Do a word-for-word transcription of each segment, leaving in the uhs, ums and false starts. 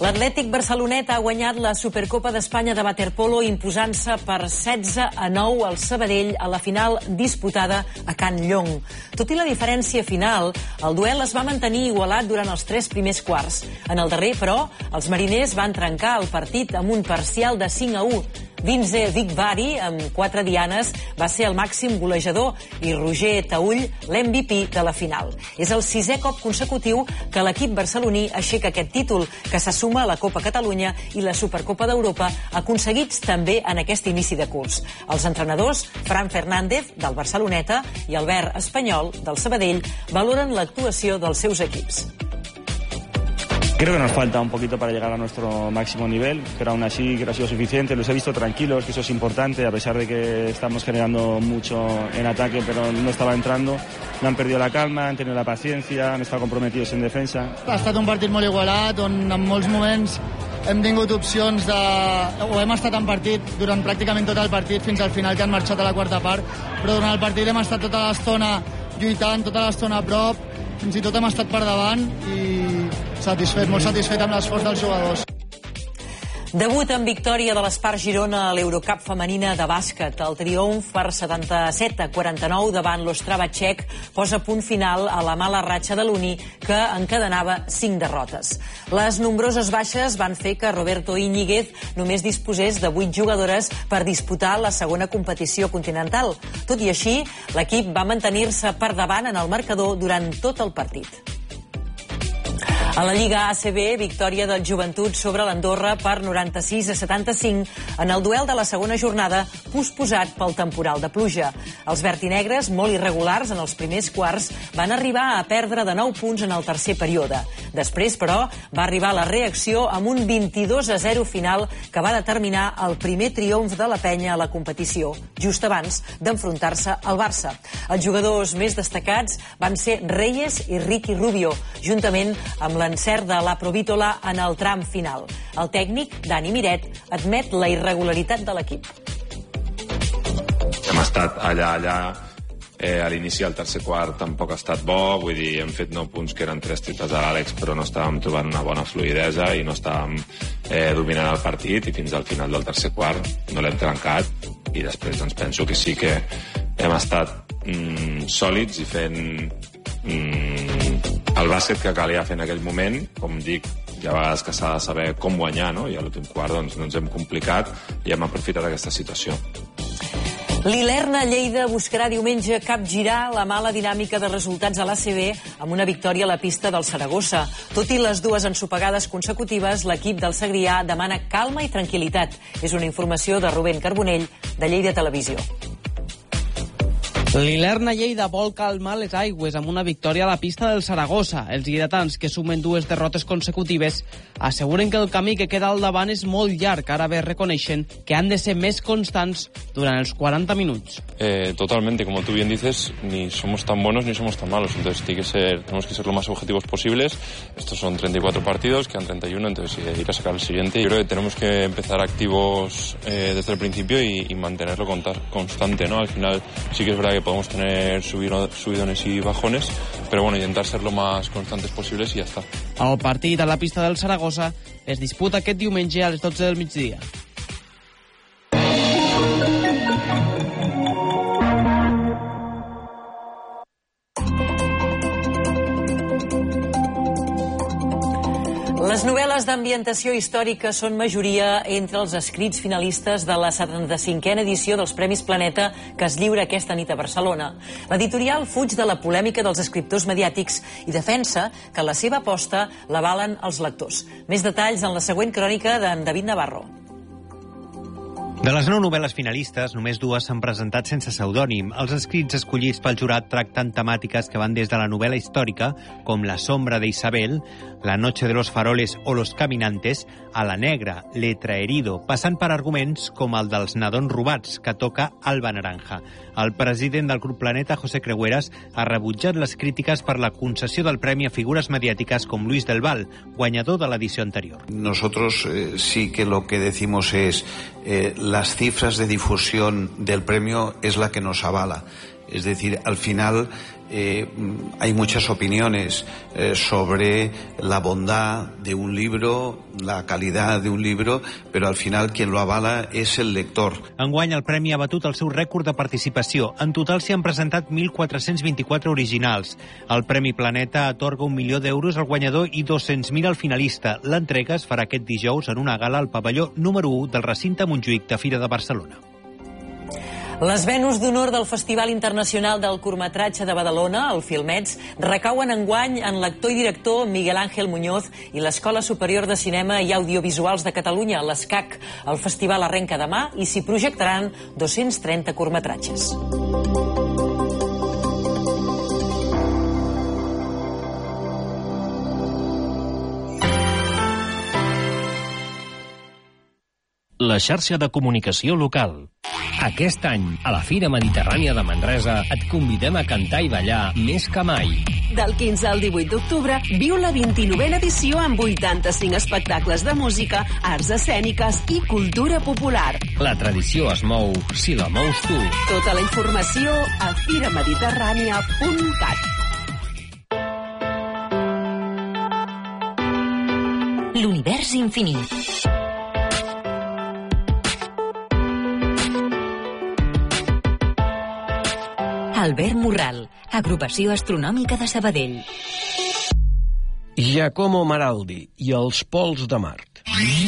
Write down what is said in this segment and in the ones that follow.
L'Atlètic Barcelonet ha guanyat la Supercopa d'Espanya de waterpolo imposant-se per setze a nou al Sabadell a la final disputada a Can Llong. Tot i la diferència final, el duel es va mantenir igualat durant els tres primers quarts. En el darrer, però, els mariners van trencar el partit amb un parcial de cinc a u. Vince Vigvari, amb quatre dianes, va ser el màxim golejador i Roger Taüll l'M V P de la final. És el sisè cop consecutiu que l'equip barceloní aixeca aquest títol, que se suma a la Copa Catalunya i la Supercopa d'Europa, aconseguits també en aquest inici de curs. Els entrenadors, Fran Fernández, del Barceloneta, i Albert Espanyol, del Sabadell, valoren l'actuació dels seus equips. Creo que nos falta un poquito para llegar a nuestro máximo nivel, pero aún así creo que ha sido suficiente. Los he visto tranquilos, que eso es importante, a pesar de que estamos generando mucho en ataque, pero no estaba entrando. No han perdido la calma, han tenido la paciencia, han estado comprometidos en defensa. Ha estat un partit molt igualat, on en molts moments hem tingut opcions de... o hem estat en partit durant pràcticament tot el partit, fins al final que han marxat a la quarta part, però durant el partit hem estat tota l'estona lluitant, tota l'estona a prop, fins i tot hem estat per davant i satisfet, molt satisfet amb l'esforç dels jugadors. Debut en victòria de l'Espar Girona a l'Eurocup femenina de bàsquet. El triomf per setanta-set a quaranta-nou davant l'Ostrava txec posa punt final a la mala ratxa de l'Uni, que encadenava cinc derrotes. Les nombroses baixes van fer que Roberto Íñiguez només disposés de vuit jugadores per disputar la segona competició continental. Tot i així, l'equip va mantenir-se per davant en el marcador durant tot el partit. A la Lliga A C B, victòria del Joventut sobre l'Andorra per noranta-sis a setanta-cinc en el duel de la segona jornada posposat pel temporal de pluja. Els vertinegres, molt irregulars en els primers quarts, van arribar a perdre de nou punts en el tercer període. Després, però, va arribar la reacció amb un vint-i-dos a zero final que va determinar el primer triomf de la penya a la competició, just abans d'enfrontar-se al Barça. Els jugadors més destacats van ser Reyes i Ricky Rubio, juntament amb l'encert de la Provítola en el tram final. El tècnic, Dani Miret, admet la irregularitat de l'equip. Hem estat allà, allà, eh, a l'inici del tercer quart tampoc ha estat bo, vull dir, hem fet nou punts que eren tres triples de l'Àlex, però no estàvem trobant una bona fluidesa i no estàvem eh, dominant el partit, i fins al final del tercer quart no l'hem trencat, i després doncs penso que sí que hem estat mm, sòlids i fent mm, el bàsquet que calia fer en aquell moment. Com dic, hi ha vegades que s'ha de saber com guanyar, no? I a l'últim quart doncs, no ens hem complicat i hem aprofitat aquesta situació. L'Ilerna Lleida buscarà diumenge capgirar la mala dinàmica de resultats a l'A C B amb una victòria a la pista del Saragossa. Tot i les dues ensopegades consecutives, l'equip del Segrià demana calma i tranquil·litat. És una informació de Rubén Carbonell, de Lleida Televisió. L'Ilerna Lleida vol calmar les aigües amb una victòria a la pista del Saragossa. Els lleidatans, que sumen dues derrotes consecutives, asseguren que el camí que queda al davant és molt llarg. Ara bé reconeixen que han de ser més constants durant els quaranta minuts. Eh, totalmente, como tú bien dices, ni somos tan buenos ni somos tan malos. Entonces tiene que ser, tenemos que ser lo más objetivos posibles. Estos son treinta y cuatro partidos, quedan treinta y uno, entonces ir a sacar el siguiente. Yo creo que tenemos que empezar activos eh, desde el principio y, y mantenerlo constante, ¿no? Al final sí que es verdad que podemos tener subidones y bajones, pero bueno, intentar ser lo más constantes posibles y ya está. El partit a la pista del Saragossa es disputa aquest diumenge a les dotze del migdia. Les novel·les d'ambientació històrica són majoria entre els escrits finalistes de la setanta-cinquena edició dels Premis Planeta que es lliura aquesta nit a Barcelona. L'editorial fuig de la polèmica dels escriptors mediàtics i defensa que la seva aposta l'avalen els lectors. Més detalls en la següent crònica d'en David Navarro. De les nou novel·les finalistes, només dues s'han presentat sense pseudònim. Els escrits escollits pel jurat tracten temàtiques que van des de la novel·la històrica, com La sombra de Isabel, La noche de los faroles o Los caminantes, a La negra, Letra herido, passant per arguments com el dels nadons robats, que toca Alba Naranja. El president del Grup Planeta, José Creueras, ha rebutjat les crítiques per la concessió del premi a figures mediàtiques com Luis del Val, guanyador de l'edició anterior. Nosotros eh, sí que lo que decimos es eh, las cifras de difusión del premio es la que nos avala. Es decir, al final eh, hay muchas opiniones eh, sobre la bondad de un libro, la calidad de un libro, però al final quien lo avala és el lector. Enguany el premi ha batut el seu rècord de participació. En total s'hi han presentat mil quatre-cents vint-i-quatre originals. El Premi Planeta atorga un milió d'euros al guanyador i dos-cents mil al finalista. L'entrega es farà aquest dijous en una gala al pavelló número u del recinte Montjuïc de Fira de Barcelona. Les Venus d'Honor del Festival Internacional del Curtmetratge de Badalona, el Filmets, recauen enguany en l'actor i director Miguel Ángel Muñoz i l'Escola Superior de Cinema i Audiovisuals de Catalunya, l'ESCAC. El festival arrenca demà i s'hi projectaran dos-cents trenta curtmetratges. La xarxa de comunicació local. Aquest any, a la Fira Mediterrània de Manresa, et convidem a cantar i ballar més que mai. Del quinze al divuit d'octubre, viu la vint-i-novena edició amb vuitanta-cinc espectacles de música, arts escèniques i cultura popular. La tradició es mou si la mous tu. Tota la informació a firamediterrània punt cat. L'univers infinit. Albert Morral, Agrupació Astronòmica de Sabadell. Giacomo Maraldi i els pols de Mart.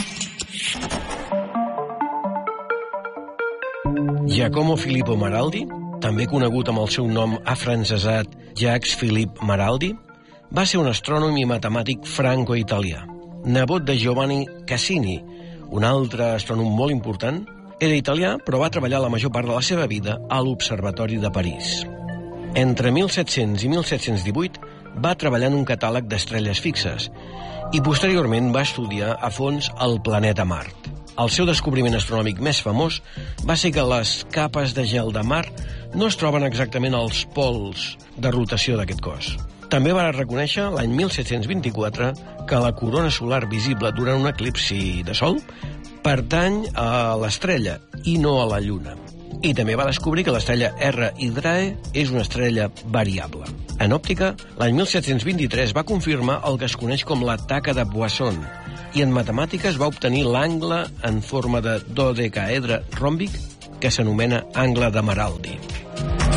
Giacomo Filippo Maraldi, també conegut amb el seu nom afrancesat Jacques Philippe Maraldi, va ser un astrònom i matemàtic franco-italià, nebot de Giovanni Cassini, un altre astrònom molt important. Era italià, però va treballar la major part de la seva vida a l'Observatori de París. Entre mil set-cents i mil set-cents divuit va treballar en un catàleg d'estrelles fixes i posteriorment va estudiar a fons el planeta Mart. El seu descobriment astronòmic més famós va ser que les capes de gel de Mart no es troben exactament als pols de rotació d'aquest cos. També va reconèixer l'any mil set-cents vint-i-quatre que la corona solar visible durant un eclipsi de Sol pertany a l'estrella i no a la Lluna. I també va descobrir que l'estrella R Hydrae és una estrella variable. En òptica, l'any mil set-cents vint-i-tres va confirmar el que es coneix com la taca de Poisson i en matemàtiques va obtenir l'angle en forma de dodecàedre ròmbic que s'anomena angle de Maraldi.